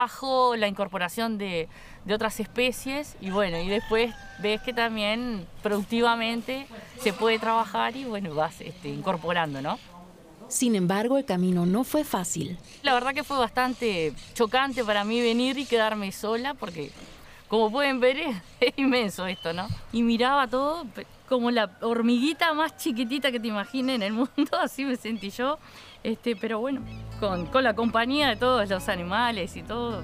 Bajo la incorporación de otras especies y bueno, y después ves que también productivamente se puede trabajar y bueno, vas incorporando, ¿no? Sin embargo, el camino no fue fácil. La verdad que fue bastante chocante para mí venir y quedarme sola porque, como pueden ver, es inmenso esto, ¿no? Y miraba todo como la hormiguita más chiquitita que te imagines en el mundo, así me sentí yo. Pero bueno, con la compañía de todos los animales y todo.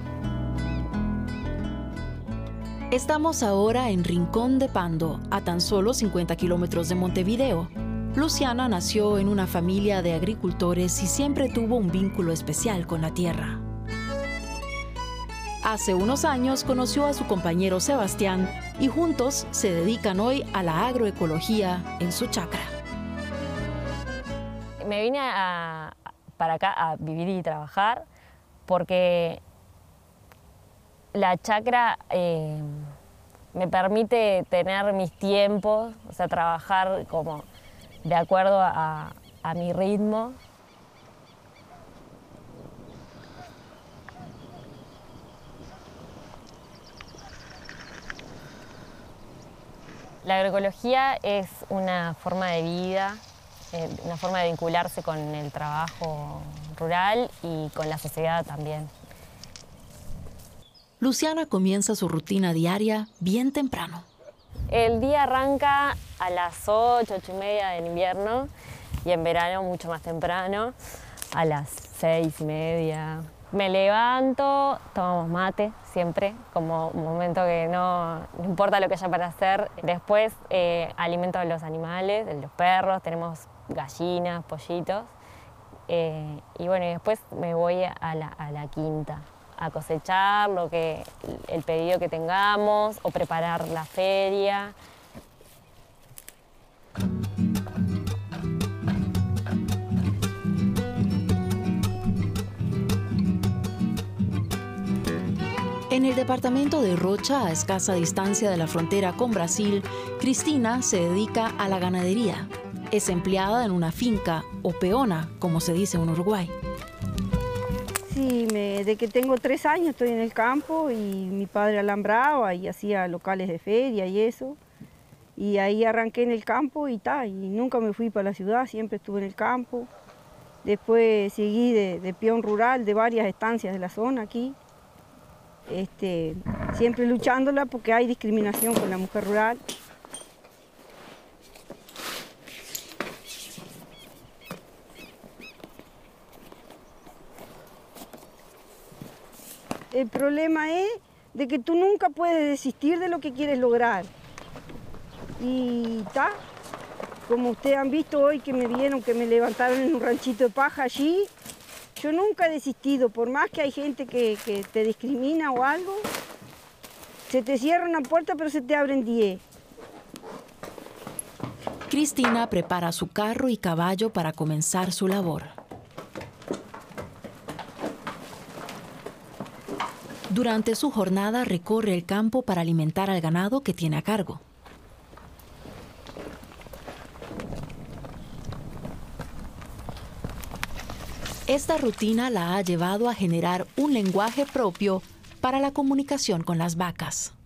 Estamos ahora en Rincón de Pando, a tan solo 50 kilómetros de Montevideo. Luciana nació en una familia de agricultores y siempre tuvo un vínculo especial con la tierra. Hace unos años conoció a su compañero Sebastián y juntos se dedican hoy a la agroecología en su chacra. Me vine para acá a vivir y trabajar porque la chacra me permite tener mis tiempos, o sea, trabajar como de acuerdo a mi ritmo. La agroecología es una forma de vida, una forma de vincularse con el trabajo rural y con la sociedad también. Luciana comienza su rutina diaria bien temprano. El día arranca a las 8, 8:30 en invierno y en verano mucho más temprano, a las 6:30. Me levanto, tomamos mate siempre, como un momento que no importa lo que haya para hacer. Después alimento a los animales, los perros, tenemos gallinas, pollitos. Y bueno, y después me voy a la quinta a cosechar el pedido que tengamos o preparar la feria. En el departamento de Rocha, a escasa distancia de la frontera con Brasil, Cristina se dedica a la ganadería. Es empleada en una finca, o peona, como se dice en Uruguay. Sí, de que tengo 3 años estoy en el campo y mi padre alambraba y hacía locales de feria y eso. Y ahí arranqué en el campo y nunca me fui para la ciudad, siempre estuve en el campo. Después seguí de peón rural de varias estancias de la zona aquí. Siempre luchándola porque hay discriminación con la mujer rural. El problema es de que tú nunca puedes desistir de lo que quieres lograr. Y como ustedes han visto hoy que me vieron, que me levantaron en un ranchito de paja allí, yo nunca he desistido, por más que hay gente que te discrimina o algo, se te cierra una puerta pero se te abren 10. Cristina prepara su carro y caballo para comenzar su labor. Durante su jornada recorre el campo para alimentar al ganado que tiene a cargo. Esta rutina la ha llevado a generar un lenguaje propio para la comunicación con las vacas.